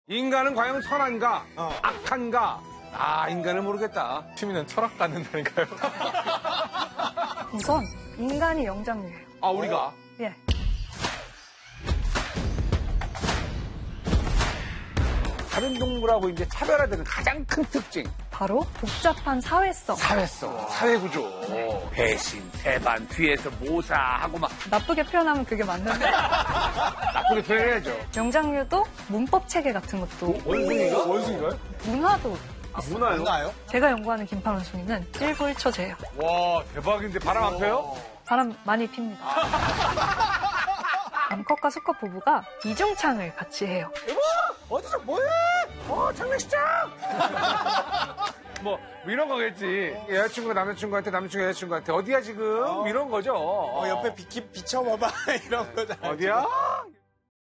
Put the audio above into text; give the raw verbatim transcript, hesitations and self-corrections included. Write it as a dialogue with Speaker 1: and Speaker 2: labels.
Speaker 1: 인간은 과연 선한가,
Speaker 2: 어.
Speaker 1: 악한가? 아, 인간은 모르겠다.
Speaker 3: 취미는 철학 갖는다니까요.
Speaker 4: 우선 인간이 영장류예요.
Speaker 1: 아, 우리가?
Speaker 4: 예.
Speaker 1: 다른 동물하고 이제 차별화되는 가장 큰 특징.
Speaker 4: 바로 복잡한 사회성.
Speaker 1: 사회성, 사회구조. 배신, 배반, 뒤에서 모사하고 막
Speaker 4: 나쁘게 표현하면 그게 맞는데
Speaker 1: 나쁘게 표현해야죠.
Speaker 4: 영장류도 문법 체계 같은 것도
Speaker 1: 원숭이가? 원숭이가요?
Speaker 4: 문화도
Speaker 1: 아, 문화요?
Speaker 2: 뭔가요?
Speaker 4: 제가 연구하는 긴팔 원숭이는 일부일처제예요.
Speaker 1: 와, 대박인데 바람 안 펴요?
Speaker 4: 바람 많이 핍니다. 암컷과 수컷 부부가 이중창을 같이 해요.
Speaker 1: 어디서 뭐해? 어, 장례식장! 뭐, 이런 거겠지. 여자친구가 남자친구한테, 남자친구가 여자친구한테, 어디야, 지금?
Speaker 2: 어.
Speaker 1: 이런 거죠.
Speaker 2: 어, 옆에 비, 비춰봐봐. 이런 거잖아요.
Speaker 1: 어디야?